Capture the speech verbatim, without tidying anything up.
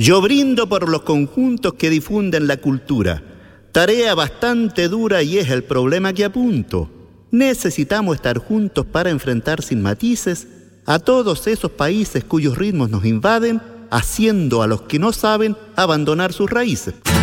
Yo brindo por los conjuntos que difunden la cultura. Tarea bastante dura y es el problema que apunto. Necesitamos estar juntos para enfrentar sin matices a todos esos países cuyos ritmos nos invaden, haciendo a los que no saben abandonar sus raíces.